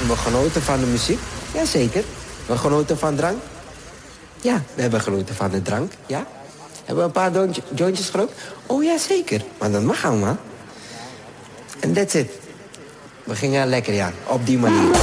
We genoten van de muziek. Jazeker. We genoten van drank. Ja, we hebben genoten van de drank. Ja. Hebben we een paar jointjes gerookt? Oh ja, zeker. Maar dat mag allemaal. En that's it. We gingen lekker, ja. Op die manier.